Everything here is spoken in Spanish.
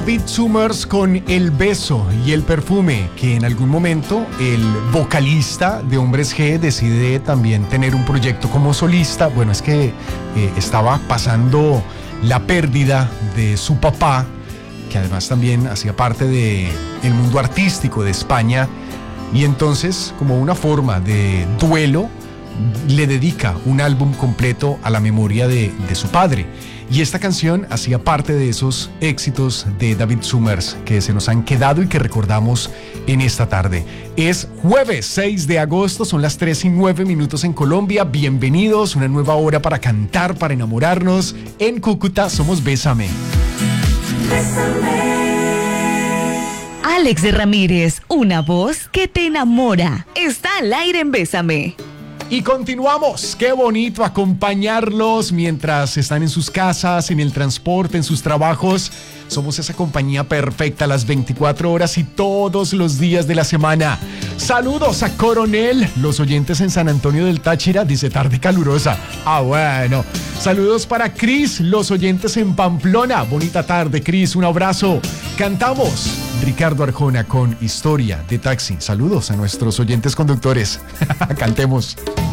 David Summers con El beso y el perfume, que en algún momento el vocalista de Hombres G decide también tener un proyecto como solista. Bueno, es que estaba pasando la pérdida de su papá, que además también hacía parte del mundo artístico de España, y entonces, como una forma de duelo, le dedica un álbum completo a la memoria de su padre. Y esta canción hacía parte de esos éxitos de David Summers que se nos han quedado y que recordamos en esta tarde. Es jueves 6 de agosto, son las 3:09 en Colombia. Bienvenidos, una nueva hora para cantar, para enamorarnos. En Cúcuta somos Bésame. Alex de Ramírez, una voz que te enamora. Está al aire en Bésame. Y continuamos, qué bonito acompañarlos mientras están en sus casas, en el transporte, en sus trabajos. Somos esa compañía perfecta las 24 horas y todos los días de la semana. Saludos a Coronel, los oyentes en San Antonio del Táchira, dice tarde calurosa. Ah, bueno. Saludos para Cris, los oyentes en Pamplona. Bonita tarde, Cris, un abrazo. Cantamos Ricardo Arjona con Historia de Taxi. Saludos a nuestros oyentes conductores. Cantemos.